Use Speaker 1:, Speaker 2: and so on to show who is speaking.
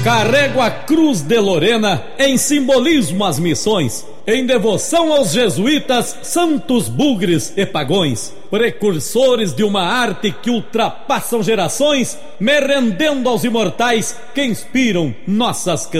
Speaker 1: Carrego a cruz de Lorena em simbolismo às missões, em devoção aos jesuítas, santos bugres e pagões, precursores de uma arte que ultrapassam gerações, me rendendo aos imortais que inspiram nossas canções.